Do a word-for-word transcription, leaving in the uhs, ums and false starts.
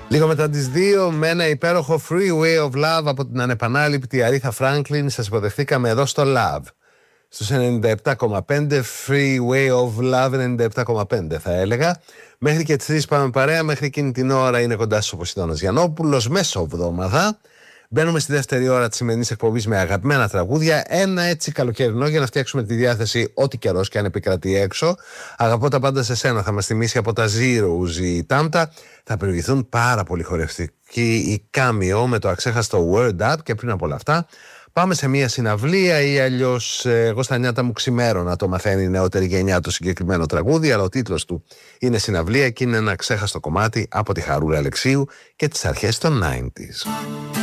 Λίγο μετά τις δύο, με ένα υπέροχο Free Way of Love από την ανεπανάληπτη Αρίθα Φράγκλιν, σας υποδεχτήκαμε εδώ στο Love. Στους ενενήντα επτά κόμμα πέντε, Free Way of Love ενενήντα επτά κόμμα πέντε θα έλεγα. Μέχρι και τις τρεις πάμε παρέα, μέχρι εκείνη την ώρα είναι κοντά σας ο Ποσειδώνας Γιαννόπουλος, μεσοβδόμαδα. Μπαίνουμε στη δεύτερη ώρα της σημερινής εκπομπής με αγαπημένα τραγούδια. Ένα έτσι καλοκαιρινό για να φτιάξουμε τη διάθεση ό,τι καιρός και αν επικρατεί έξω. Αγαπώ τα πάντα σε σένα, θα μας θυμίσει από τα Zeros η Τάμτα. Θα προηγηθούν πάρα πολύ χορευτική η Κάμιο με το αξέχαστο Word Up και πριν από όλα αυτά πάμε σε μια συναυλία ή αλλιώς εγώ στα νιάτα μου ξημέρωνα το μαθαίνει η νεότερη γενιά το συγκεκριμένο τραγούδι, αλλά ο τίτλος του είναι συναυλία και είναι ένα ξέχαστο κομμάτι από τη Χαρούλα Αλεξίου και τις αρχές των ενενήντα.